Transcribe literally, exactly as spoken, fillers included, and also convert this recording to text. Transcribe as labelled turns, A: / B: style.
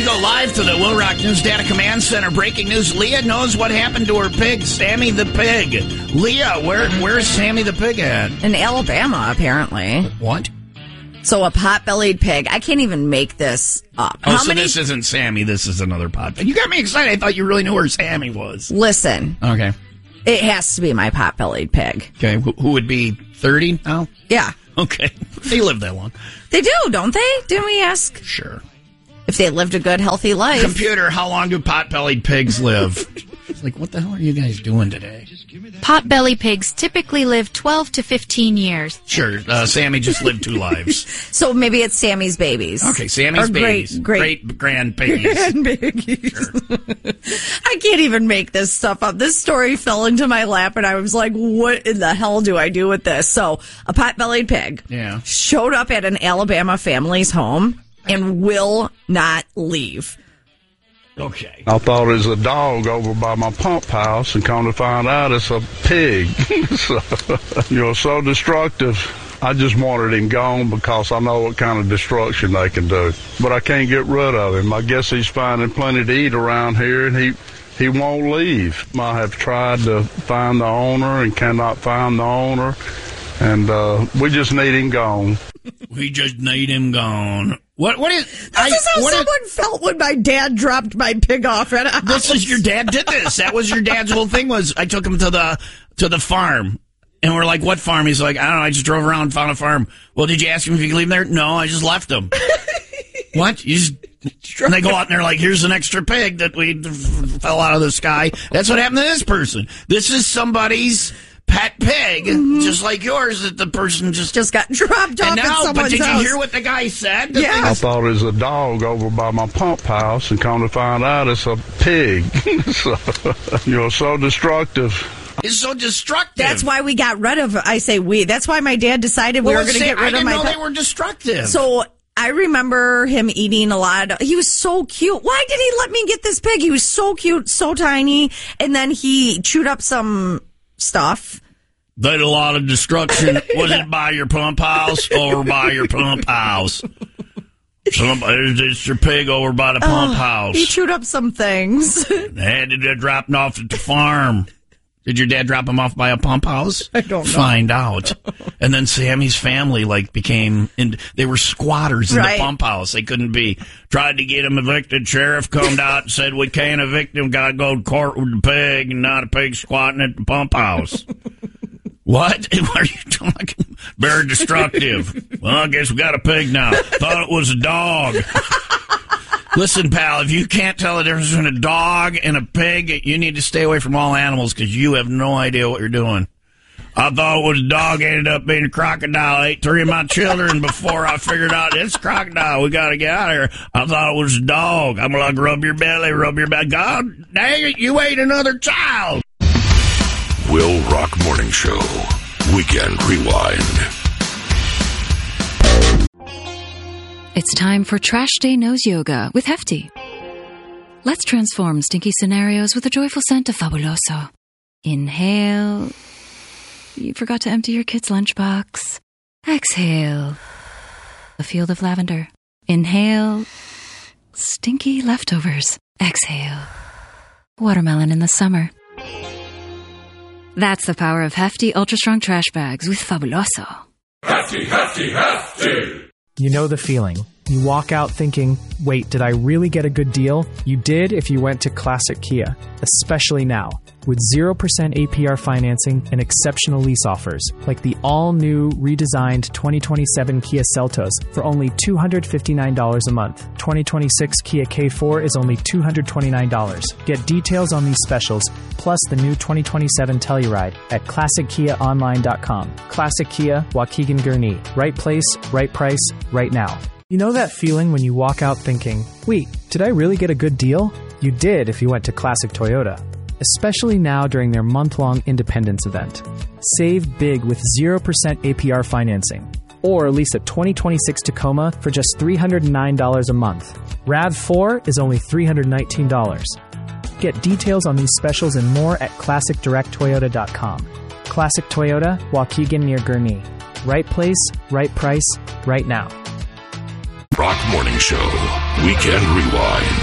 A: go live to the Will Rock News Data Command Center. Breaking news, Leah knows what happened to her pig, Sammy the pig. Leah, where where's Sammy the pig at?
B: In Alabama, apparently.
A: What?
B: So a pot-bellied pig. I can't even make this up.
A: Oh,
B: How
A: so
B: many...
A: this isn't Sammy, this is another pot. You got me excited. I thought you really knew where Sammy was.
B: Listen.
A: Okay.
B: It has to be my pot-bellied pig.
A: Okay, who, who would be thirty now?
B: Yeah.
A: Okay. They live that long.
B: They do, don't they? Didn't we ask?
A: Sure.
B: If they lived a good, healthy life.
A: Computer, how long do pot-bellied pigs live? It's like, what the hell are you guys doing today?
C: Pot-belly pigs typically live twelve to fifteen years.
A: Sure, uh, Sammy just lived two lives.
B: So maybe it's Sammy's babies.
A: Okay, Sammy's
B: or
A: babies.
B: Great,
A: great, grand piggies.
B: Grand piggies.
A: Sure.
B: I can't even make this stuff up. This story fell into my lap, and I was like, what in the hell do I do with this? So, a pot-bellied pig
A: Yeah.
B: showed up at an Alabama family's home and will not leave.
A: Okay.
D: I thought it was a dog over by my pump house, and come to find out it's a pig. So, you're so destructive. I just wanted him gone because I know what kind of destruction they can do. But I can't get rid of him. I guess he's finding plenty to eat around here, and he he won't leave. I have tried to find the owner and cannot find the owner, and uh, we just need him gone.
A: We just need him gone. What? What is?
B: This
A: I,
B: is how
A: what
B: someone
A: is,
B: felt when my dad dropped my pig off at a house.
A: This is your dad did this. That was your dad's whole thing. Was I took him to the to the farm, and we're like, "What farm?" He's like, "I don't know. I just drove around and found a farm." Well, did you ask him if you could leave him there? No, I just left him. What? You just and they go out and they're like, "Here's an extra pig that we fell out of the sky." That's what happened to this person. This is somebody's pet pig, mm-hmm. just like yours, that the person just
B: just got dropped off
A: and now,
B: at someone's
A: But did
B: house.
A: you hear what the guy said? The
B: Yeah.
D: I thought it was a dog over by my pump house, and come to find out it's a pig. So, you're so destructive.
A: Is so destructive.
B: That's why we got rid of. I say we. That's why my dad decided
A: well,
B: we were going to get rid
A: I
B: of
A: didn't
B: my.
A: know
B: pet.
A: they were destructive.
B: So I remember him eating a lot. Of, he was so cute. Why did he let me get this pig? He was so cute, so tiny, and then he chewed up some stuff.
A: They did a lot of destruction. Was it by your pump house or by your pump house? Somebody, it's your pig over by the pump
B: uh,
A: house.
B: He chewed up some things.
A: They had to drop him off at the farm. Did your dad drop him off by a pump house?
B: I don't know.
A: Find out. And then Sammy's family like became, in, they were squatters in
B: right.
A: the pump house. They couldn't be. Tried to get him evicted. Sheriff come out and said, we can't evict him. Got to go to court with the pig, and not a pig squatting at the pump house. What? What are you talking? Very destructive. Well, I guess we got a pig now. Thought it was a dog. Listen, pal, if you can't tell the difference between a dog and a pig, you need to stay away from all animals because you have no idea what you're doing. I thought it was a dog, ended up being a crocodile. Ate three of my children before I figured out it's a crocodile. We got to get out of here. I thought it was a dog. I'm like, rub your belly, rub your belly. God dang it, you ate another child.
E: Will Rock Morning Show. Weekend Rewind.
C: It's time for Trash Day Nose Yoga with Hefty. Let's transform stinky scenarios with a joyful scent of Fabuloso. Inhale. You forgot to empty your kid's lunchbox. Exhale. A field of lavender. Inhale. Stinky leftovers. Exhale. Watermelon in the summer. That's the power of Hefty Ultra Strong Trash Bags with Fabuloso.
E: Hefty, hefty, hefty!
F: You know the feeling. You walk out thinking, wait, did I really get a good deal? You did if you went to Classic Kia, especially now, with zero percent A P R financing and exceptional lease offers, like the all-new, redesigned twenty twenty-seven Kia Seltos for only two hundred fifty-nine dollars a month. twenty twenty-six Kia K four is only two hundred twenty-nine dollars. Get details on these specials, plus the new twenty twenty-seven Telluride at classic kia online dot com. Classic Kia, Waukegan Gurnee. Right place, right price, right now. You know that feeling when you walk out thinking, wait, did I really get a good deal? You did if you went to Classic Toyota, especially now during their month-long Independence event. Save big with zero percent A P R financing, or lease a twenty twenty-six Tacoma for just three hundred nine dollars a month. RAV four is only three hundred nineteen dollars. Get details on these specials and more at classic direct toyota dot com. Classic Toyota, Waukegan near Gurnee. Right place, right price, right now.
E: Rock Morning Show. Weekend Rewind.